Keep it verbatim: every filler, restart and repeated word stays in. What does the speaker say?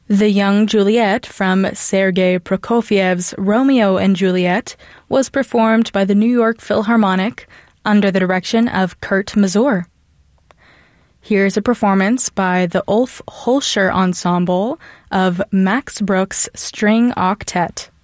The Young Juliet from Sergei Prokofiev's Romeo and Juliet was performed by the New York Philharmonic under the direction of Kurt Masur. Here's a performance by the Ulf Holscher Ensemble of Max Bruch's String Octet.